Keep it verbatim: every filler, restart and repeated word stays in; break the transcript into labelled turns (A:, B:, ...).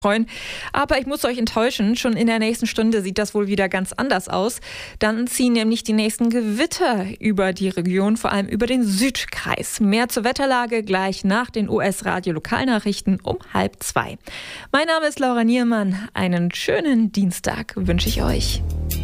A: freuen. Aber ich muss euch enttäuschen, schon in der nächsten Stunde sieht das wohl wieder ganz anders aus. Dann ziehen nämlich die nächsten Gewitter über die Region, vor allem über den Südkreis. Mehr zur Wetterlage gleich nach den U S-Radio-Lokalnachrichten um halb zwei. Mein Name ist Laura Niermann. Einen schönen Dienstag wünsche ich euch.